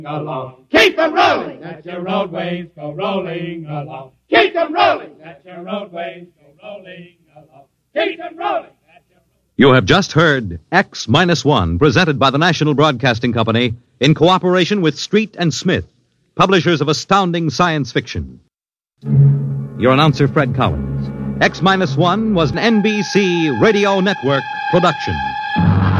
along. Keep them rolling. Let your roadways go rolling along. Keep them rolling. Let your roadways go rolling along. Keep them rolling. You have just heard X-1, presented by the National Broadcasting Company in cooperation with Street and Smith, publishers of astounding science fiction. Your announcer, Fred Collins. X-1 was an NBC Radio Network production.